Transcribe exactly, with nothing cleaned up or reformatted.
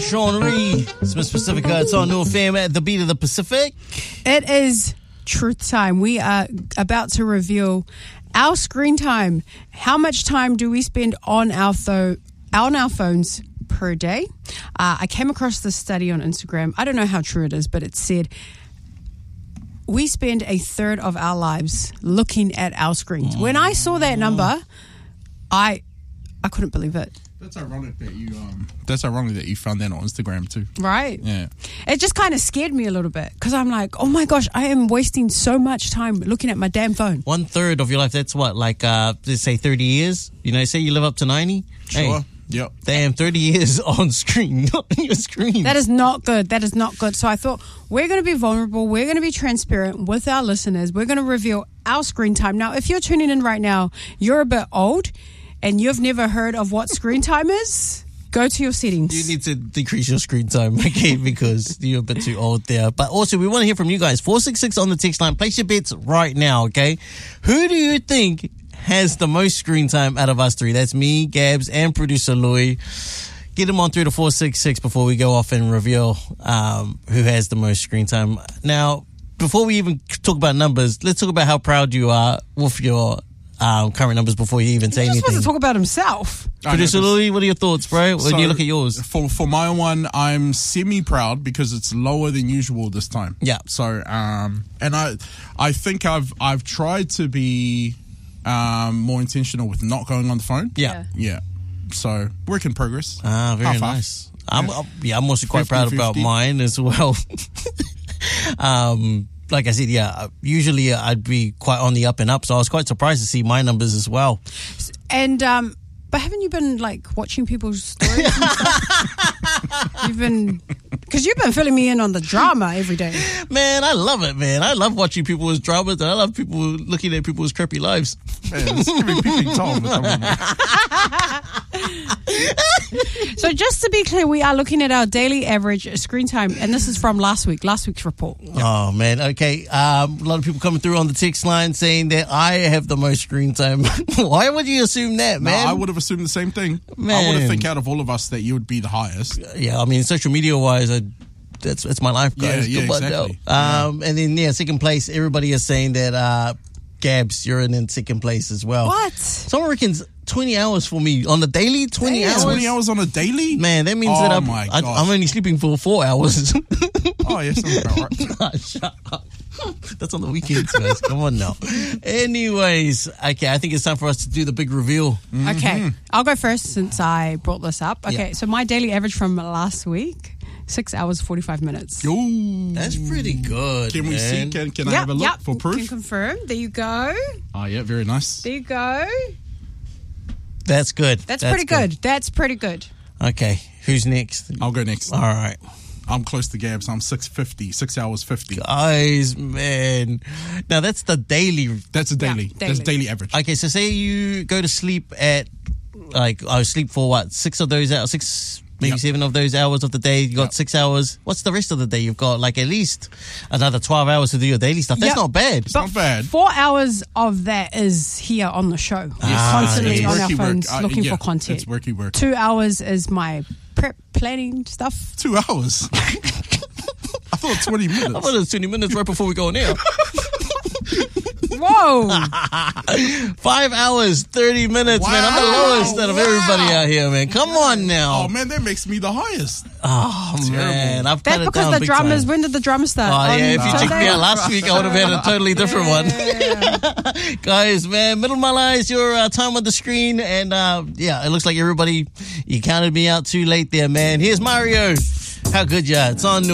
Sean Reed. It's Miss Pacifica. It's on New F M at the beat of the Pacific. It is truth time. We are about to reveal our screen time. How much time do we spend on our tho- on our phones per day? Uh, I came across this study on Instagram. I don't know how true it is, but it said we spend a third of our lives looking at our screens. When I saw that number, I I couldn't believe it. That's ironic that you um. That's ironic that you found that on Instagram too. Right. Yeah. It just kind of scared me a little bit because I'm like, oh my gosh, I am wasting so much time looking at my damn phone. One third of your life. That's what, like, uh, let's say thirty years. You know, say you live up to ninety. Sure. Hey, yep. damn, thirty years on screen, not on your screen. That is not good. That is not good. So I thought we're going to be vulnerable. We're going to be transparent with our listeners. We're going to reveal our screen time. Now, if you're tuning in right now, you're a bit old and you've never heard of what screen time is, go to your settings. You need to decrease your screen time, okay, because you're a bit too old there. But also, we want to hear from you guys. four six six on the text line. Place your bets right now, okay? Who do you think has the most screen time out of us three? That's me, Gabs, and producer Louis. Get them on through to four six six before we go off and reveal um, who has the most screen time. Now, before we even talk about numbers, let's talk about how proud you are with your um, current numbers before you even say He just anything. wants to talk about himself. Producer Louis, what are your thoughts, bro, when So, you look at yours? For for my one, I'm semi-proud because it's lower than usual this time. Yeah. So, um, and I, I think I've I've tried to be um, more intentional with not going on the phone. Yeah. Yeah. So, work in progress. Ah, very Half, half. nice. I'm, Yeah. I'm, yeah, I'm also quite fifty, proud about fifty. mine as well. um, like I said, yeah, usually I'd be quite on the up and up, so I was quite surprised to see my numbers as well. And, um, but haven't you been like watching people's stories and stuff? You've been, because you've been filling me in on the drama every day. Man, I love it, man. I love watching people's dramas, and I love people looking at people's crappy lives. Man, it's gonna be peeping Tom. So just to be clear, we are looking at our daily average screen time, and this is from last week, last week's report. Oh, man. Okay. Um, a lot of people coming through on the text line saying that I have the most screen time. Why would you assume that, No, man? I would have assumed the same thing. I Man. would have think out of all of us that you would be the highest. Yeah, I mean, social media wise, I, that's it's my life, guys. Yeah, yeah, Good luck, exactly. though. Um, and then yeah, second place. Everybody is saying that uh, Gabs, you're in, in second place as well. What? Someone reckons twenty hours for me on the daily. Twenty Damn. hours. twenty hours on a daily? Man, that means Oh that I'm, my I, gosh. I'm only sleeping for four hours. Oh, yeah, sounds about right. Ah, shut up. That's on the weekends, guys. Come on now. Anyways, okay, I think it's time for us to do the big reveal. Okay, I'll go first since I brought this up. Okay, Yeah. so my daily average from last week, six hours, forty-five minutes. Ooh. That's pretty good. Can we man. see? Can, can I Yep, have a look yep, for Can proof? confirm. There you go. Oh, yeah, very nice. There you go. That's good. That's, pretty good. That's pretty good. Okay, who's next? I'll go next. All right. I'm close to Gabs. I'm six fifty, six hours fifty. Guys, man. Now, that's the daily. That's a daily. Yeah, That's daily. daily average. Okay, so say you go to sleep at, like, I sleep for what, six of those hours, six, maybe Yep. seven of those hours of the day. You got Yep. six hours. What's the rest of the day? You've got, like, at least another twelve hours to do your daily stuff. That's Yep. not bad. It's not bad. Four hours of that is here on the show. Ah, Constantly yes. on our Worky work. phones Uh, looking yeah, for content. It's worky work. Two hours is my prep planning stuff. Two hours. I thought twenty minutes. I thought it was twenty minutes right before we go on air. Whoa. Five hours, thirty minutes, man. I'm the Wow. lowest out of Wow. everybody out here, man. Come on now. Oh, man, that makes me the highest. Oh, man. I've cut That's it because down the big drummers, time. when did the drummer start? Oh, On yeah, if you checked Sunday? me out last week, I would have had a totally different one. Guys, man, middle of my lies, your uh, time on the screen. And, uh, yeah, it looks like everybody, you counted me out too late there, man. Here's Mario. How good ya? It's on New